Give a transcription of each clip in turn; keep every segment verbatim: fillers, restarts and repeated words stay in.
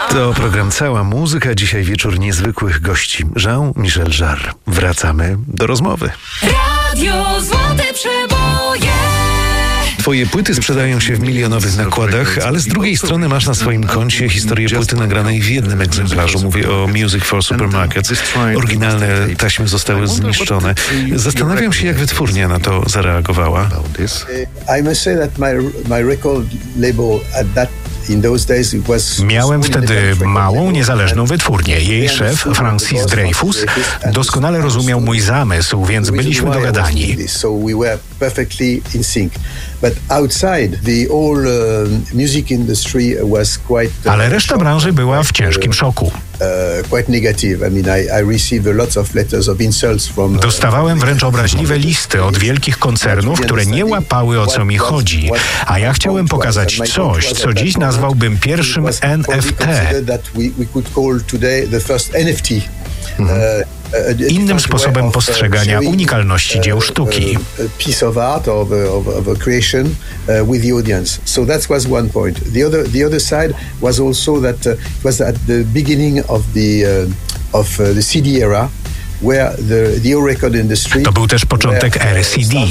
To program Cała Muzyka. Dzisiaj wieczór niezwykłych gości. Jean-Michel Jarre. Wracamy do rozmowy. Radio Złote Przeboje. Twoje płyty sprzedają się w milionowych nakładach, ale z drugiej strony masz na swoim koncie historię płyty nagranej w jednym egzemplarzu. Mówię o Music for Supermarkets. Oryginalne taśmy zostały zniszczone. Zastanawiam się, jak wytwórnia na to zareagowała. I must say that my my record label at that Miałem wtedy małą, niezależną wytwórnię. Jej szef, Francis Dreyfus, doskonale rozumiał mój zamysł, więc byliśmy dogadani. Ale reszta branży była w ciężkim szoku. Dostawałem wręcz obraźliwe listy od wielkich koncernów, które nie łapały, o co mi chodzi. A ja chciałem pokazać coś, co dziś nazwałbym pierwszym N F T. Mhm. Innym sposobem postrzegania unikalności dzieł sztuki. To był też początek ery C D.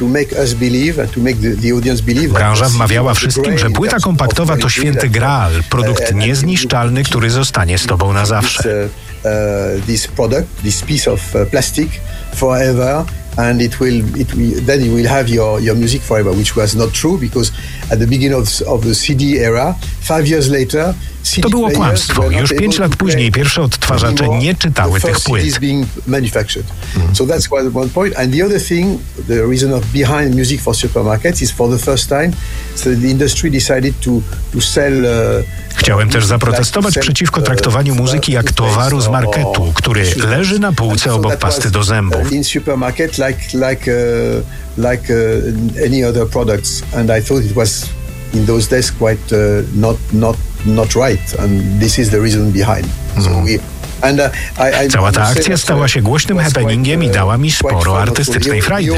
Branża wmawiała wszystkim, że płyta kompaktowa to święty graal, produkt niezniszczalny, który zostanie z tobą na zawsze. This product, this piece of plastic forever, and it will, it will, then you will have your, your music forever, which was not true, because at the beginning of, of the C D era, five years later, to było kłamstwo. Już pięć lat później pierwsze odtwarzacze nie czytały tych płyt. So that's one point. And the other thing, the reason of behind Music for Supermarkets is for the first time, so the industry decided to to sell. Chciałem też zaprotestować przeciwko traktowaniu muzyki jak towaru z marketu, który leży na półce obok pasty do zębów. In supermarket like like uh, like uh, any other products, and I thought it was in those days quite uh, not not not right, and this is the reason behind. So we Cała ta akcja stała się głośnym happeningiem i dała mi sporo artystycznej frajdy.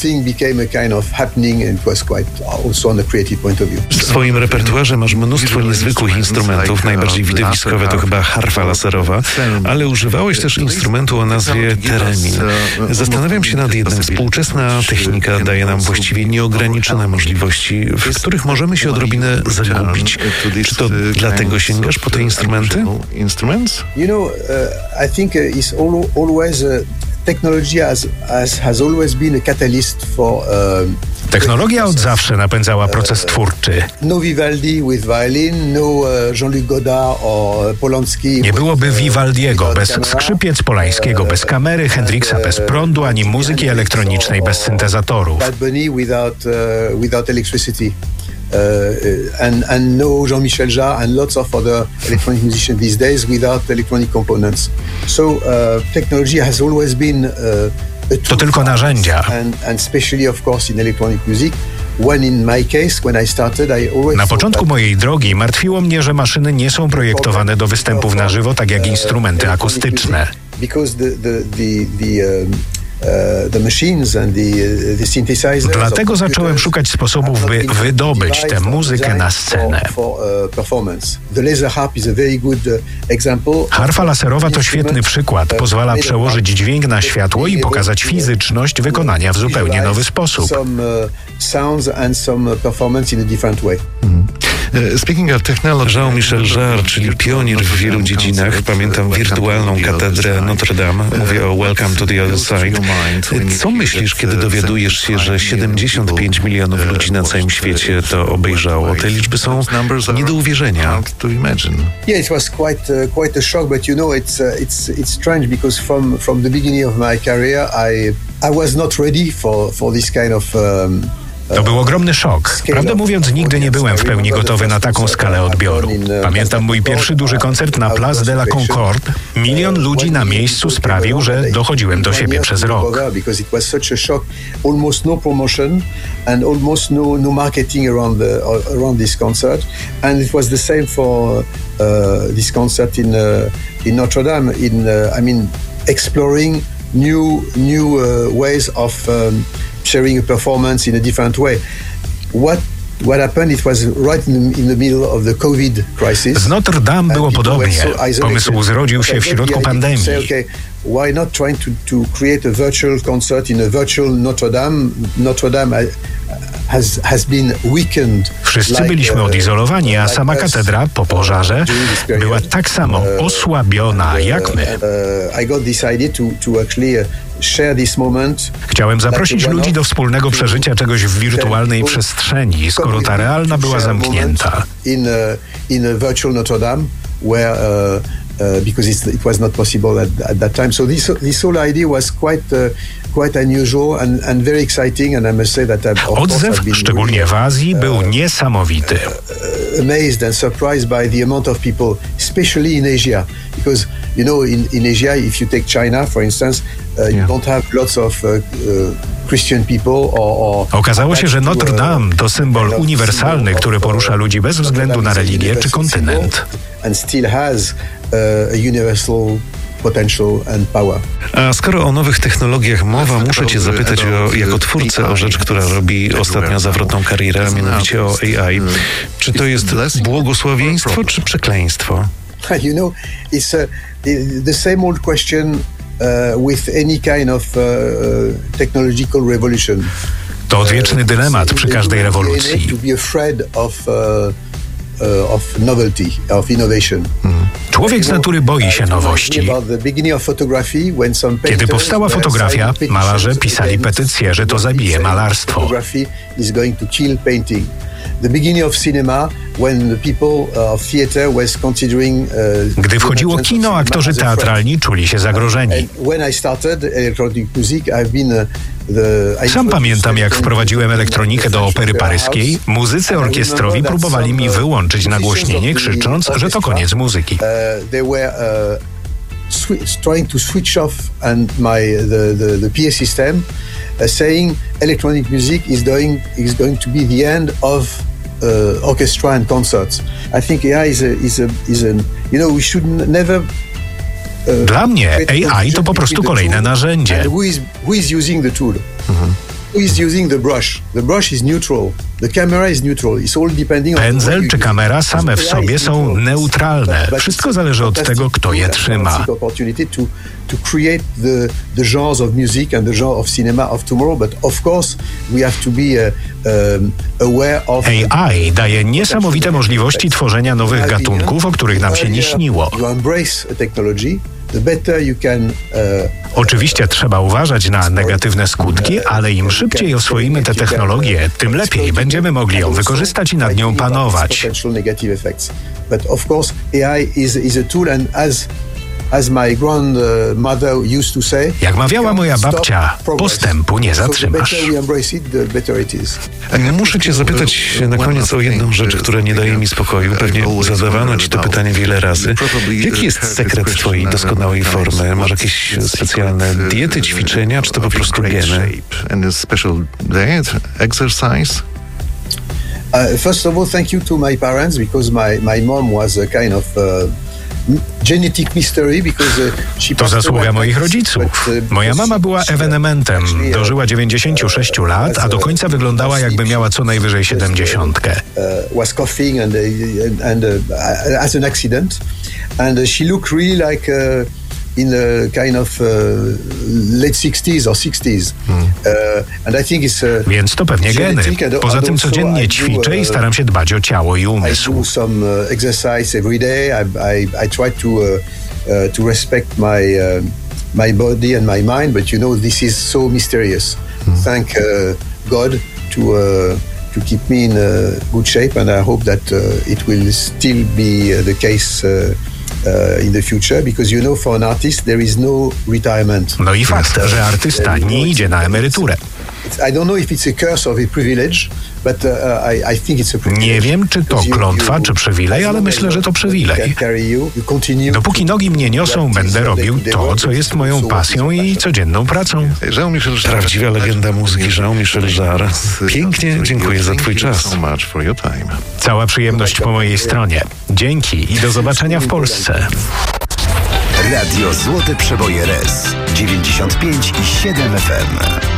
W swoim repertuarze masz mnóstwo niezwykłych instrumentów. Najbardziej widowiskowe to chyba harfa laserowa, ale używałeś też instrumentu o nazwie teremin. Zastanawiam się nad jednym. Współczesna technika daje nam właściwie nieograniczone możliwości, w których możemy się odrobinę zagubić. Czy to dlatego sięgasz po te instrumenty? Uh, I think uh, it's all, always uh, technology has, has has always been a catalyst for. Uh, Technologia od zawsze napędzała proces twórczy. No Vivaldi with violin, no Jean-Luc Godard or Polanski. Nie byłoby Vivaldiego bez skrzypiec, Polańskiego bez kamery, Hendrixa bez prądu, ani muzyki elektronicznej bez syntezatorów. Bad Bunny without uh, without electricity. Uh, and, and no Jean-Michel Jarre and lots of other electronic musicians these days without electronic components. So uh, technology has always been uh, a tool. To tylko narzędzia. And, and especially of course in electronic music. When in my case, when I started, I always Na początku mojej drogi martwiło mnie, że maszyny nie są projektowane do występów na żywo, tak jak instrumenty akustyczne. Because the the the, the um, Dlatego zacząłem szukać sposobów, by wydobyć tę muzykę na scenę. Harfa laserowa to świetny przykład. Pozwala przełożyć dźwięk na światło i pokazać fizyczność wykonania w zupełnie nowy sposób. Speaking of technology, Jean-Michel Jarre, czyli pionier w wielu dziedzinach. Pamiętam wirtualną katedrę Notre Dame. Mówię o Welcome to the Other Side. Co myślisz, kiedy dowiadujesz się, że siedemdziesiąt pięć milionów ludzi na całym świecie to obejrzało? Te liczby są nie do uwierzenia. Yeah, it was quite uh, quite a shock, but you know, it's uh, it's it's strange because from from the beginning of my career, I I was not ready for for this kind of um, To był ogromny szok. Prawdę mówiąc, nigdy nie byłem w pełni gotowy na taką skalę odbioru. Pamiętam mój pierwszy duży koncert na Place de la Concorde. Milion ludzi na miejscu sprawił, że dochodziłem do siebie przez rok. Almost no promotion and almost no no marketing around the around this concert, and it was the same for uh, this concert in uh, in Notre Dame. In uh, I mean, exploring new new uh, ways of um, sharing a performance in a different way. What Z Notre Dame było podobnie. Pomysł zrodził się w środku pandemii. Why not trying to, to create a virtual concert in a virtual Notre Dame? Notre Dame has, has been weakened. Wszyscy byliśmy odizolowani, a sama katedra po pożarze była tak samo osłabiona jak my. Chciałem zaprosić ludzi do wspólnego przeżycia czegoś w wirtualnej przestrzeni, skoro ta realna była zamknięta. In a, in a virtual Notre Dame, where Uh, because it's, it was not possible at, at that time. So this this whole idea was quite uh, quite unusual and, and very exciting. And I must say that I've, of Odzew, I've been szczególnie really, w Azji, był uh, niesamowity. Uh, amazed and surprised by the amount of people, especially in Asia, because you know in, in Asia, if you take China, for instance, uh, you yeah. don't have lots of uh, uh, Christian people or, or Okazało się, że Notre Dame to symbol uniwersalny, który porusza ludzi bez względu na religię czy kontynent. And still has a universal potential and power. A skoro o nowych technologiach mowa, muszę cię zapytać o, jako twórcę o rzecz, która robi ostatnio zawrotną karierę, a mianowicie o A I. Czy to jest błogosławieństwo czy przekleństwo? You know, it's a, the same old question uh, with any kind of uh, technological revolution. To odwieczny dylemat przy każdej rewolucji. To be afraid of uh, Of novelty, of innovation. Hmm. Człowiek z natury boi się nowości. Kiedy powstała fotografia, malarze pisali petycję, że to zabije malarstwo. Gdy wchodziło kino, aktorzy teatralni czuli się zagrożeni. Sam pamiętam, jak wprowadziłem elektronikę do opery paryskiej, muzycy orkiestrowi próbowali mi wyłączyć nagłośnienie, krzycząc, że to koniec muzyki. Trying to switch off and my the, the, the P A system, uh, saying electronic music is going is going to be the end of uh, orchestra and concerts. I think A I is a is a is a you know we should never. Uh, Dla mnie A I to po prostu kolejne narzędzie. Who is who is using the tool? Mhm. Who is using the brush? The brush is neutral. The camera is neutral. It's all depending on. Pędzel czy kamera same w sobie są neutralne. Wszystko zależy od tego, kto je trzyma. To create the the genres of music and the genre of cinema of tomorrow, but of course we have to be um, aware of. A I daje niesamowite możliwości tworzenia nowych gatunków, o których nam się nie śniło. You embrace a technology, the better you can. Oczywiście trzeba uważać na negatywne skutki, ale im szybciej oswoimy tę technologię, tym lepiej będziemy mogli ją wykorzystać i nad nią panować. But of course A I is is a tool and as As my grandmother used to say, jak mawiała moja babcia, postępu nie zatrzymasz. Muszę cię zapytać na koniec o jedną rzecz, która nie daje mi spokoju. Pewnie zadawano ci to pytanie wiele razy. Jaki jest sekret twojej doskonałej formy? Masz jakieś specjalne diety, ćwiczenia, czy to po prostu geny? Uh, first of all, thank you to my parents because my, my mom was a kind of uh, genetic mystery because she to zasługa moich rodziców. Moja mama była ewenementem. Dożyła dziewięćdziesięciu sześciu lat, a do końca wyglądała, jakby miała co najwyżej siedemdziesiątkę. Was coughing and and as an accident and she looked really like in a kind of uh, late sixties or sixties. Hmm. Uh, and I think it's uh, Więc to pewnie geny. Poza tym codziennie ćwiczę i staram się dbać o ciało i umysł. I do some uh, exercise every day. I, I, I try to uh, uh, to respect my uh, my body and my mind, but you know this is so mysterious. Hmm. Thank uh, God to uh, to keep me in uh, good shape, and I hope that uh, it will still be uh, the case. Uh, in the future, because you know, for an artist there is no retirement. No i fakt, że artysta nie idzie na emeryturę. I don't know if it's a curse or a privilege, but uh, I, I think it's a privilege. Nie wiem, czy to klątwa, czy przywilej, ale myślę, że to przywilej. Dopóki nogi mnie niosą, będę robił to, co jest moją pasją i codzienną pracą. Prawdziwa legenda muzyki Jean-Michel Jarre. Pięknie dziękuję za twój czas. Cała przyjemność po mojej stronie. Dzięki i do zobaczenia w Polsce. Radio Złote Przeboje R E S dziewięćdziesiąt pięć i siedem F M.